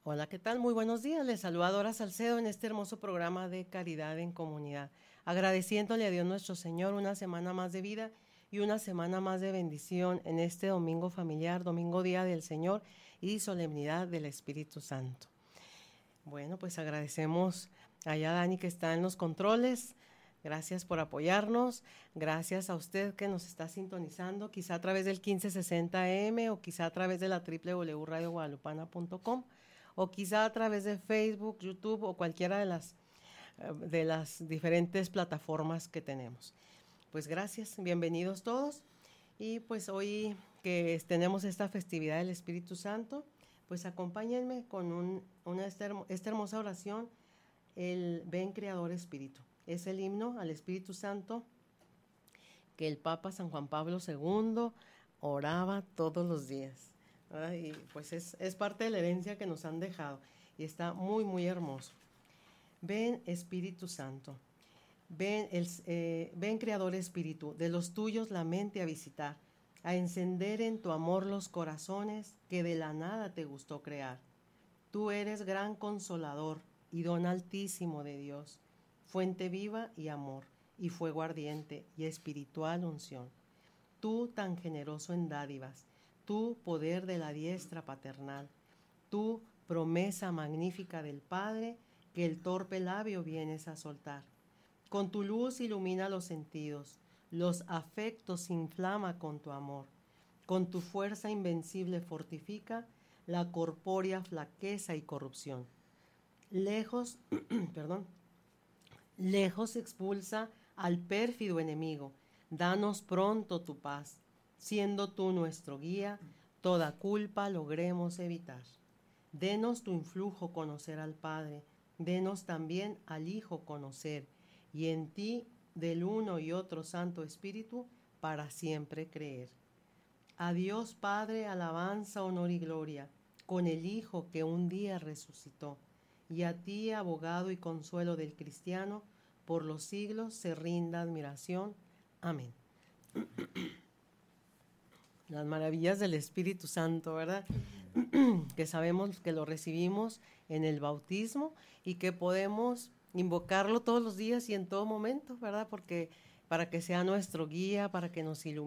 Hola, ¿qué tal? Muy buenos días. Les saluda Dora Salcedo en este hermoso programa de Caridad en Comunidad. Agradeciéndole a Dios nuestro Señor una semana más de vida y una semana más de bendición en este domingo familiar, domingo día del Señor y solemnidad del Espíritu Santo. Bueno, pues agradecemos allá a Dani que está en los controles. Gracias por apoyarnos. Gracias a usted que nos está sintonizando, quizá a través del 1560 AM o quizá a través de la www.radioguadalupana.com o quizá a través de Facebook, YouTube o cualquiera de las diferentes plataformas que tenemos. Pues gracias, bienvenidos todos. Y pues hoy que tenemos esta festividad del Espíritu Santo, pues acompáñenme con esta hermosa oración, el Ven Creador Espíritu. Es el himno al Espíritu Santo que el Papa San Juan Pablo II oraba todos los días. Y pues es parte de la herencia que nos han dejado y está muy, muy hermoso. Ven Espíritu Santo, ven Creador Espíritu, de los tuyos la mente a visitar, a encender en tu amor los corazones que de la nada te gustó crear. Tú eres gran consolador y don altísimo de Dios, fuente viva y amor, y fuego ardiente y espiritual unción. Tú tan generoso en dádivas, tú poder de la diestra paternal, tú promesa magnífica del Padre que el torpe labio vienes a soltar. Con tu luz ilumina los sentidos, los afectos inflama con tu amor, con tu fuerza invencible fortifica la corpórea flaqueza y corrupción. Lejos, perdón, lejos expulsa al pérfido enemigo, danos pronto tu paz, siendo tú nuestro guía, toda culpa logremos evitar. Denos tu influjo conocer al Padre, denos también al Hijo conocer, y en ti, del uno y otro Santo Espíritu, para siempre creer. A Dios Padre alabanza, honor y gloria, con el Hijo que un día resucitó, y a ti, abogado y consuelo del cristiano, por los siglos se rinda admiración. Amén. Las maravillas del Espíritu Santo, ¿verdad? Que sabemos que lo recibimos en el bautismo y que podemos invocarlo todos los días y en todo momento, ¿verdad? Porque para que sea nuestro guía, para que nos ilumine.